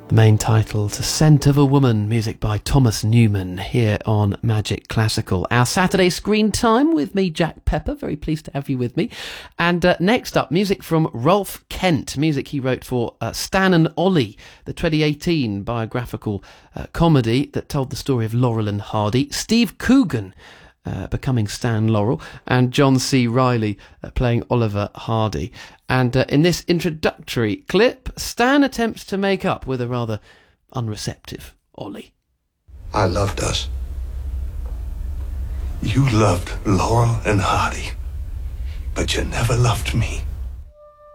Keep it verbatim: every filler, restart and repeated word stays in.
The main title, "The Scent of a Woman," music by Thomas Newman, here on Magic Classical. Our Saturday screen time with me, Jack Pepper. Very pleased to have you with me. And uh, next up, music from Rolf Kent, music he wrote for uh, Stan and Ollie, the twenty eighteen biographical uh, comedy that told the story of Laurel and Hardy. Steve Coogan Uh, becoming Stan Laurel, and John C. Reilly uh, playing Oliver Hardy. And uh, in this introductory clip, Stan attempts to make up with a rather unreceptive Ollie. I loved us. You loved Laurel and Hardy, but you never loved me.